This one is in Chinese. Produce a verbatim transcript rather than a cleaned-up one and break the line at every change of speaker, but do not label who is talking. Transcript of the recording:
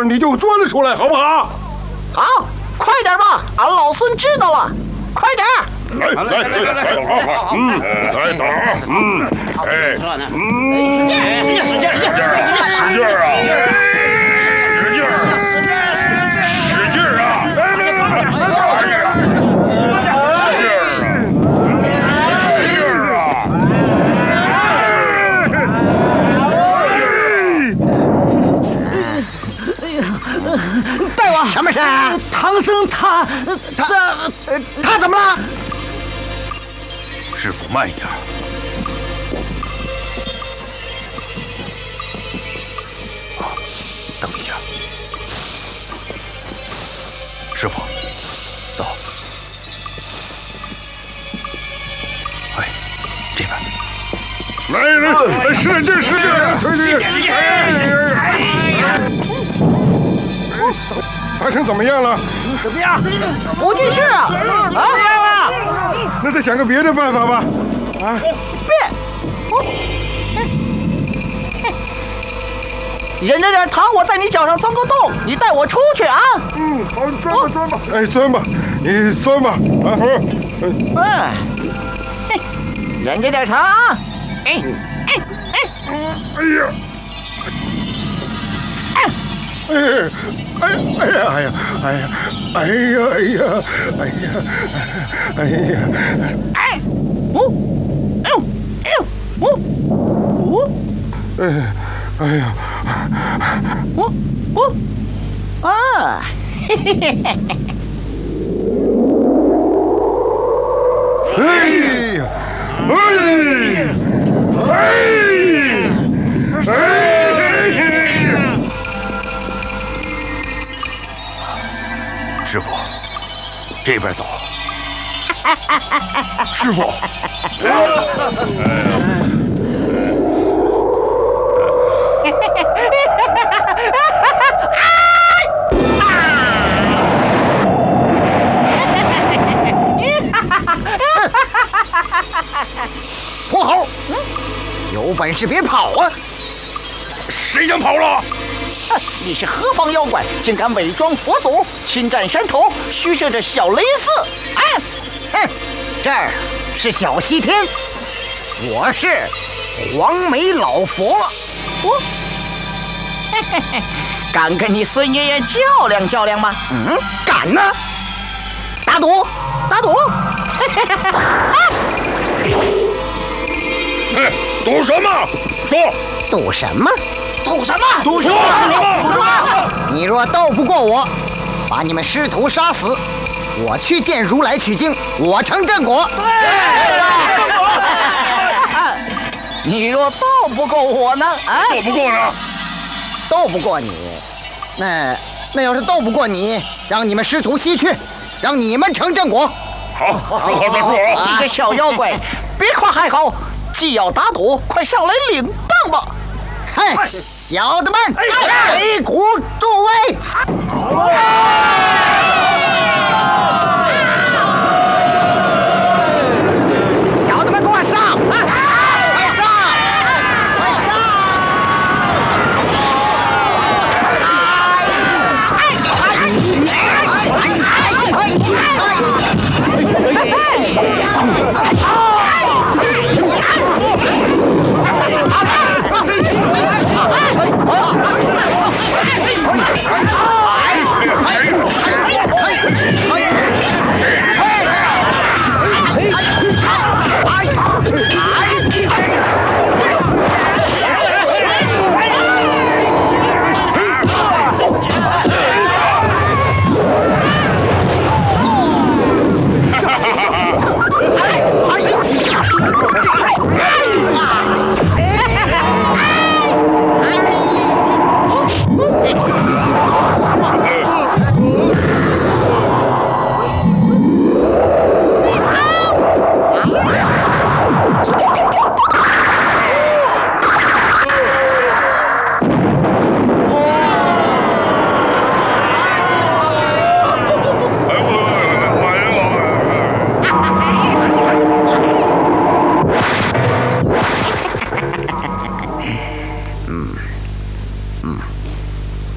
儿你就钻了出来，好不好？
好，快点吧，俺老孙知道了，快点！
来来来来，好，嗯，来打，嗯，哎，嗯，
使劲，使劲，使劲，使劲，
使劲啊！使劲，使劲啊！使劲啊！
大王，
什么事？
唐僧他
他他怎么了？
师傅慢一点。啊，等一下。师傅，走。哎，这边。
来来，使劲使劲，使劲！达成怎么样了？
怎么样？不济事啊！啊，怎么样了？
那再想个别的办法吧。啊，
别！忍着点糖，我在你脚上钻个洞，你带我出去啊！
嗯，好，钻吧钻吧，哎，钻吧，你钻吧，啊，
嗯，哎，忍着点糖啊！哎哎哎，
哎呀！哎哎哎呀哎呀哎呀哎呀哎呀哎呀哎呀
哎哦哎呦哎呦哦哦
哎哎呀
哦哦啊嘿嘿嘿嘿
哎呀哎哎哎
师傅，这边走。
师傅，
泼猴，有本事别跑啊！
谁先跑了？
你是何方妖怪，竟敢伪装佛祖，侵占山头，虚设着小雷寺？哎，
哼，这儿是小西天，我是黄眉老佛。
我，嘿嘿嘿，敢跟你孙爷爷较量较量吗？
嗯，敢呢！打赌，
打赌！嘿嘿嘿嘿，啊！
哎，赌什么？说，
赌什么？
赌什么？
赌什么？
赌什么？
你若斗不过我，把你们师徒杀死，我去见如来取经，我成正果。
对了，你若斗不过我呢？啊，
斗不过呢？
斗不过你，那那要是斗不过你，让你们师徒西去，让你们成正果。
好，说好再说啊！
你个小妖怪，别夸还好，既要打赌，快上来领棒吧！
嗨，小的们，擂鼓